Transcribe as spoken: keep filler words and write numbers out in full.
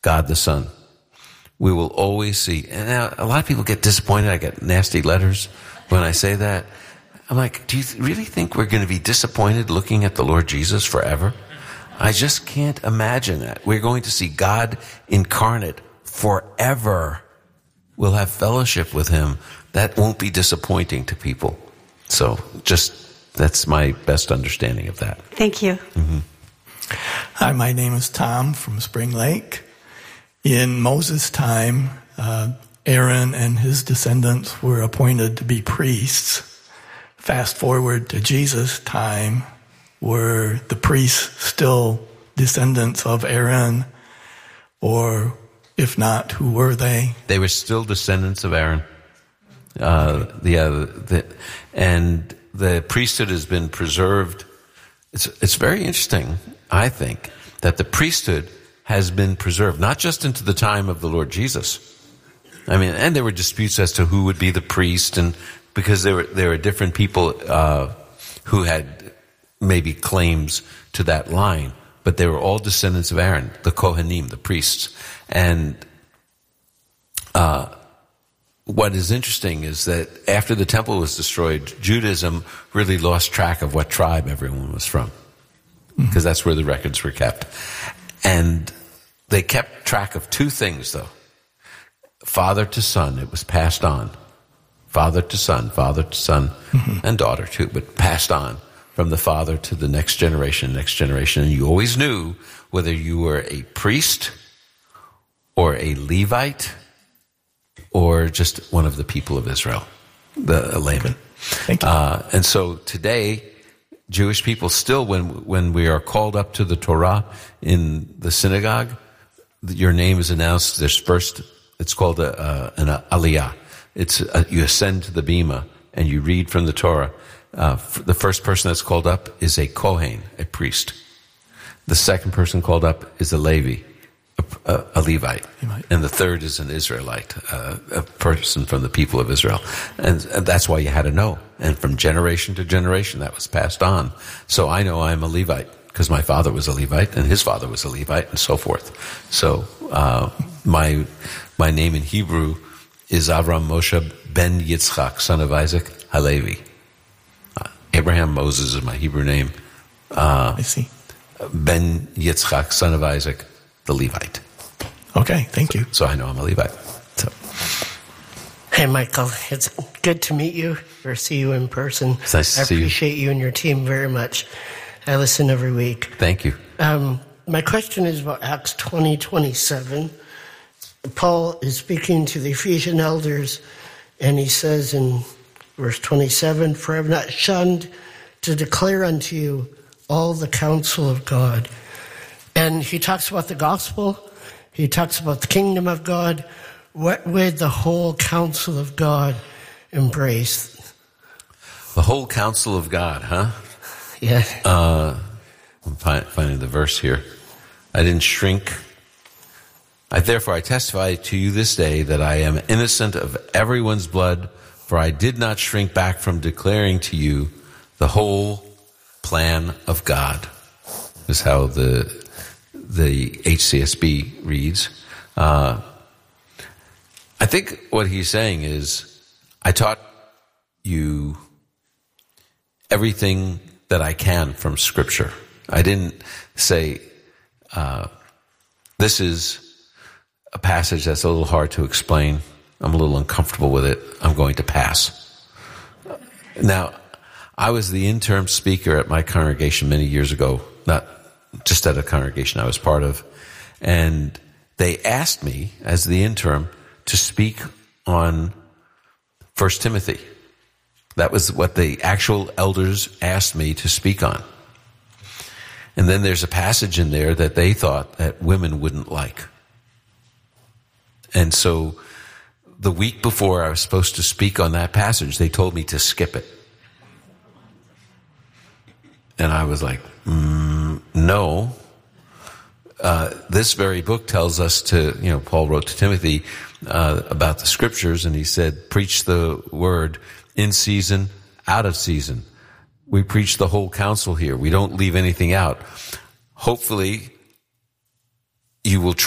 God the Son. We will always see. And now a lot of people get disappointed. I get nasty letters when I say that. I'm like, do you th- really think we're going to be disappointed looking at the Lord Jesus forever? I just can't imagine that. We're going to see God incarnate forever. We'll have fellowship with him. That won't be disappointing to people. So just, that's my best understanding of that. Thank you. Mm-hmm. Hi, my name is Tom from Spring Lake. In Moses' time, uh, Aaron and his descendants were appointed to be priests. Fast forward to Jesus' time, were the priests still descendants of Aaron? Or if not, who were they? They were still descendants of Aaron. Uh, the, uh, the, and the priesthood has been preserved. It's, it's very interesting, I think, that the priesthood has been preserved, not just into the time of the Lord Jesus. I mean, and there were disputes as to who would be the priest, and because there were there were different people uh, who had maybe claims to that line, but they were all descendants of Aaron, the Kohanim, the priests. And uh, what is interesting is that after the temple was destroyed, Judaism really lost track of what tribe everyone was from, because mm-hmm. that's where the records were kept. And they kept track of two things, though. Father to son, it was passed on. Father to son, father to son, mm-hmm. and daughter too, but passed on from the father to the next generation, next generation. And you always knew whether you were a priest or a Levite or just one of the people of Israel, the layman. Thank you. Uh, and so today, Jewish people still, when when we are called up to the Torah in the synagogue, your name is announced. There's first, it's called a, a, an aliyah. It's a, you ascend to the bima and you read from the Torah. Uh, the first person that's called up is a Kohen, a priest. The second person called up is a Levi, a, a, a Levite. And the third is an Israelite, uh, a person from the people of Israel. And, and that's why you had to know. And from generation to generation, that was passed on. So I know I'm a Levite because my father was a Levite and his father was a Levite and so forth. So uh, my my name in Hebrew is Avram Moshe ben Yitzchak, son of Isaac Halevi. Uh, Abraham Moses is my Hebrew name. Uh, I see. Ben Yitzchak, son of Isaac, the Levite. Okay, thank so, you. So I know I'm a Levite. So. Hey, Michael. It's good to meet you or see you in person. It's nice to I see you. appreciate you and your team very much. I listen every week. Thank you. Um, my question is about Acts twenty twenty-seven. Paul is speaking to the Ephesian elders, and he says in verse twenty-seven, "For I have not shunned to declare unto you all the counsel of God." And he talks about the gospel. He talks about the kingdom of God. What would the whole counsel of God embrace? The whole counsel of God, huh? Yeah. Uh, I'm finding the verse here. I didn't shrink. I, therefore, I testify to you this day that I am innocent of everyone's blood, for I did not shrink back from declaring to you the whole plan of God. Is how the the H C S B reads. Uh, I think what he's saying is, I taught you everything that I can from Scripture. I didn't say, uh, this is a passage that's a little hard to explain. I'm a little uncomfortable with it. I'm going to pass. Now, I was the interim speaker at my congregation many years ago, not just at a congregation I was part of, and they asked me, as the interim, to speak on First Timothy. That was what the actual elders asked me to speak on. And then there's a passage in there that they thought that women wouldn't like. And so the week before I was supposed to speak on that passage, they told me to skip it. And I was like, mm, no. Uh, this very book tells us to, you know, Paul wrote to Timothy uh, about the Scriptures, and he said, preach the word in season, out of season. We preach the whole counsel here. We don't leave anything out. Hopefully, you will